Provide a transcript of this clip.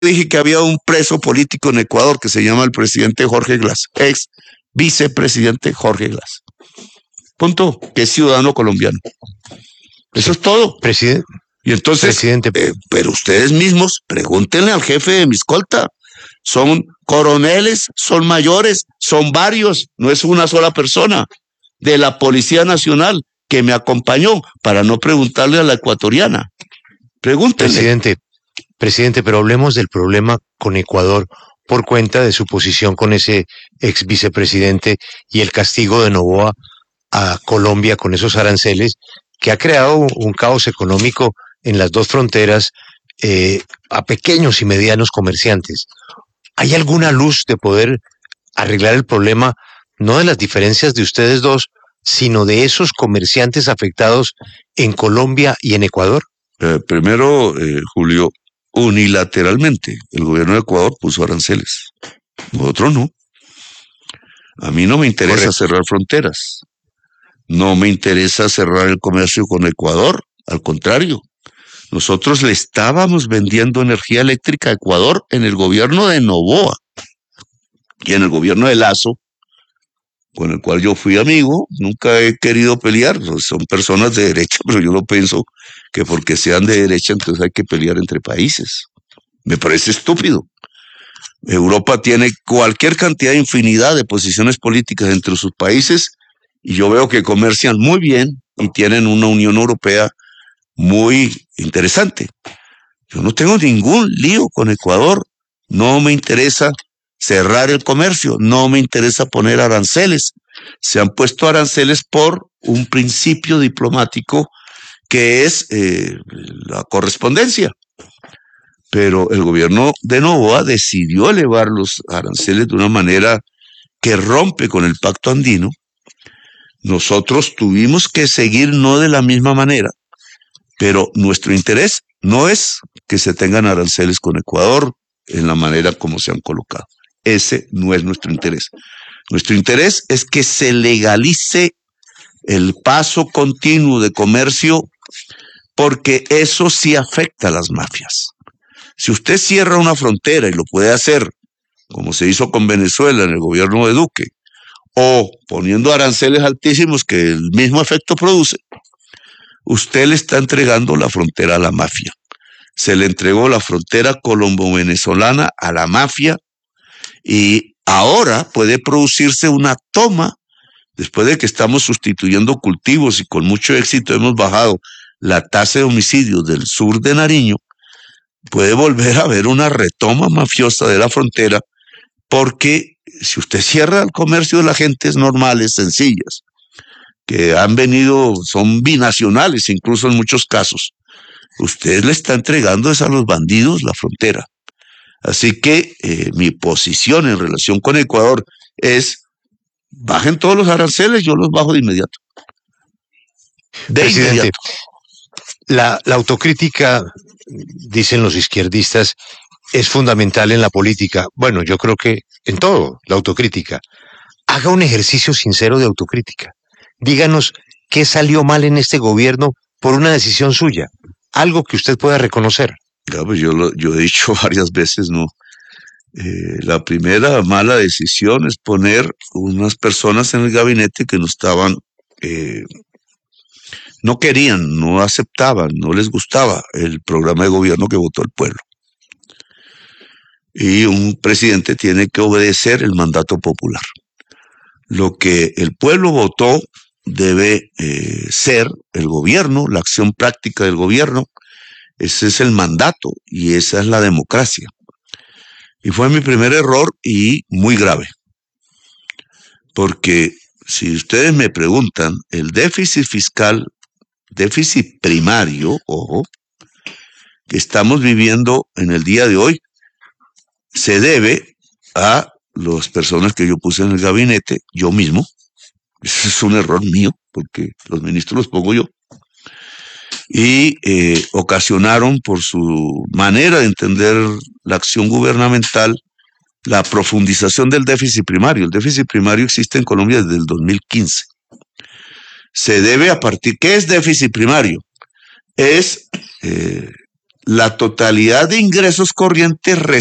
dije que había un preso político en Ecuador que se llama el presidente Jorge Glass, ex vicepresidente Jorge Glass. Punto, que es ciudadano colombiano. Eso es todo. Presidente. Y entonces, pero ustedes mismos pregúntenle al jefe de mi escolta. Son coroneles, son mayores, son varios, no es una sola persona de la Policía Nacional que me acompañó, para no preguntarle a la ecuatoriana. Pregúntenle. Presidente, pero hablemos del problema con Ecuador por cuenta de su posición con ese ex vicepresidente y el castigo de Noboa a Colombia con esos aranceles que ha creado un caos económico en las dos fronteras a pequeños y medianos comerciantes. ¿Hay alguna luz de poder arreglar el problema, no de las diferencias de ustedes dos, sino de esos comerciantes afectados en Colombia y en Ecuador? Primero, Julio, unilateralmente el gobierno de Ecuador puso aranceles. Nosotros no. A mí no me interesa cerrar fronteras. No me interesa cerrar el comercio con Ecuador. Al contrario, nosotros le estábamos vendiendo energía eléctrica a Ecuador en el gobierno de Noboa y en el gobierno de Lasso, con el cual yo fui amigo. Nunca he querido pelear. Son personas de derecha, pero yo no pienso que porque sean de derecha entonces hay que pelear entre países. Me parece estúpido. Europa tiene cualquier cantidad, infinidad de posiciones políticas entre sus países y yo veo que comercian muy bien y tienen una Unión Europea muy interesante. Yo no tengo ningún lío con Ecuador. No me interesa cerrar el comercio, no me interesa poner aranceles. Se han puesto aranceles por un principio diplomático que es la correspondencia. Pero el gobierno de Noboa decidió elevar los aranceles de una manera que rompe con el pacto andino. Nosotros tuvimos que seguir no de la misma manera, pero nuestro interés no es que se tengan aranceles con Ecuador en la manera como se han colocado. Ese no es nuestro interés. Nuestro interés es que se legalice el paso continuo de comercio, porque eso sí afecta a las mafias. Si usted cierra una frontera, y lo puede hacer, como se hizo con Venezuela en el gobierno de Duque, o poniendo aranceles altísimos que el mismo efecto produce, usted le está entregando la frontera a la mafia. Se le entregó la frontera colombo-venezolana a la mafia y ahora puede producirse una toma, después de que estamos sustituyendo cultivos y con mucho éxito hemos bajado la tasa de homicidios del sur de Nariño, puede volver a haber una retoma mafiosa de la frontera, porque si usted cierra el comercio de las gentes normales, sencillas, que han venido, son binacionales incluso en muchos casos, usted le está entregando a los bandidos la frontera. Así que mi posición en relación con Ecuador es: bajen todos los aranceles, yo los bajo de inmediato. Presidente, la autocrítica, dicen los izquierdistas, es fundamental en la política. Bueno, yo creo que en todo, la autocrítica. Haga un ejercicio sincero de autocrítica. Díganos qué salió mal en este gobierno por una decisión suya, algo que usted pueda reconocer. Ya, pues yo he dicho varias veces, ¿no? La primera mala decisión es poner unas personas en el gabinete que no estaban, no querían, no aceptaban, no les gustaba el programa de gobierno que votó el pueblo. Y un presidente tiene que obedecer el mandato popular. Lo que el pueblo votó debe ser el gobierno, la acción práctica del gobierno. Ese es el mandato y esa es la democracia. Y fue mi primer error y muy grave. Porque si ustedes me preguntan, el déficit fiscal, déficit primario, ojo, que estamos viviendo en el día de hoy, se debe a las personas que yo puse en el gabinete, yo mismo. Ese es un error mío, porque los ministros los pongo yo. Y ocasionaron, por su manera de entender la acción gubernamental, la profundización del déficit primario. El déficit primario existe en Colombia desde el 2015. Se debe a partir... ¿Qué es déficit primario? Es la totalidad de ingresos corrientes